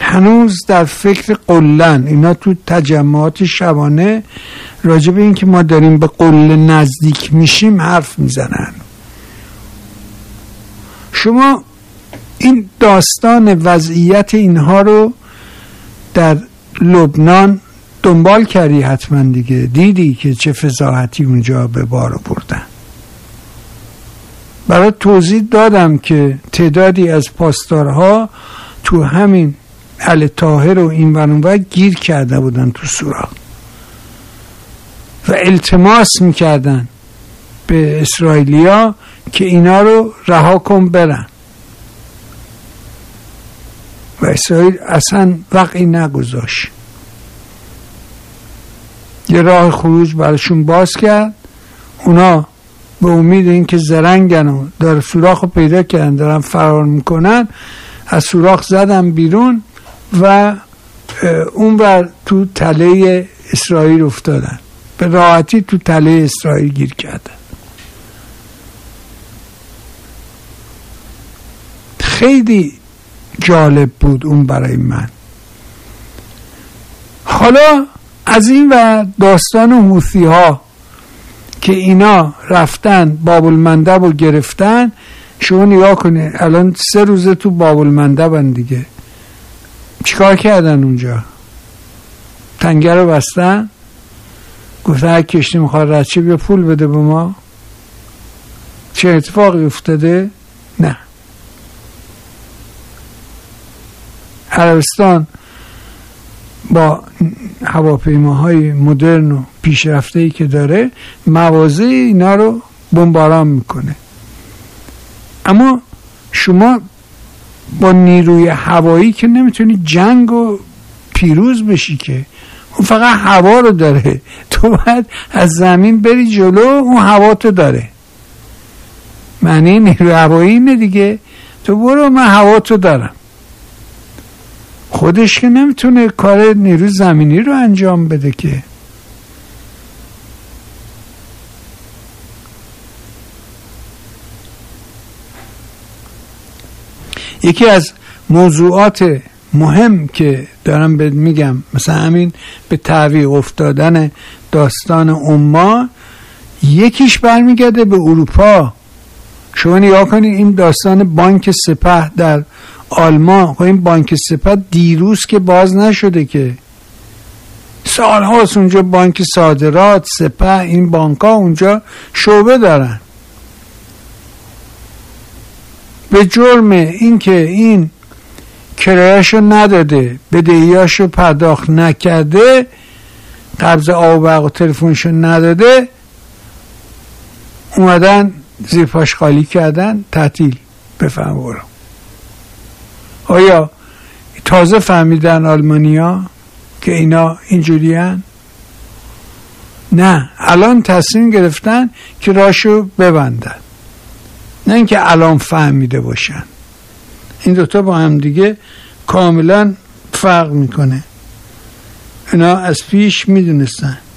هنوز در فکر قلن. اینا تو تجمعات شبانه راجع به این که ما داریم به قله نزدیک میشیم حرف میزنن. شما این داستان وضعیت اینها رو در لبنان دنبال کردی حتما دیگه، دیدی که چه فضاحتی اونجا به بار آوردن. برای توضیح دادم که تعدادی از پاسدارها تو همین الطاهر و این ورانور گیر کرده بودن تو سوراخ و التماس میکردن به اسرائیلیا که اینا رو رها کن برن و اسرائیل اصلا وقعی نگذاشت. یه راه خروج براشون باز کرد. اونا به امید این که زرنگن و داره سوراخ رو پیدا کردن دارن فرار میکنن، از سوراخ زدن بیرون و اون بر تو تله اسرائیل افتادن. به راحتی تو تله اسرائیل گیر کردن. خیلی جالب بود اون برای من. حالا از این و داستان حوثی ها که اینا رفتن باب المندب رو گرفتن. شما نگاه کنید الان 3 روزه تو باب المندبن دیگه. چیکار کردن اونجا؟ تنگه رو بستن، گفتن هر کشتی میخواد رد شه بیا پول بده به ما. چه اتفاقی افتاده؟ نه. عربستان با هواپیماهای مدرن و پیشرفته‌ای که داره مواضع اینا رو بمباران میکنه. اما شما با نیروی هوایی که نمیتونی جنگ و پیروز بشی که. اون فقط هوا رو داره، تو باید از زمین بری جلو، اون هوا تو داره. معنی نیروی هوایی اینه دیگه، تو برو من هوا تو دارم. خودش که نمیتونه کار نیروی زمینی رو انجام بده که. یکی از موضوعات مهم که دارم بهت میگم، مثلا همین به تعویق افتادن داستان عمان، یکیش برمیگرده به اروپا. شما نگاه کنید این داستان بانک سپه در آلمان. خب این بانک سپه دیروز که باز نشده که، سال هاست اونجا بانک صادرات سپه، این بانک ها اونجا شعبه دارن. به جرم این که این کرایه‌شو نداده، بدهیاشو پرداخت نکرده، قبض آب و برق و تلفنشو نداده، اومدن زیر پاش خالی کردن، تعطیل. بفهم برو. آیا تازه فهمیدن آلمانیا که اینا اینجوری هن؟ نه، الان تصمیم گرفتن که راشو ببندن، نه اینکه الان فهمیده باشن. این دوتا با هم دیگه کاملا فرق میکنه. اینا از پیش میدونستن.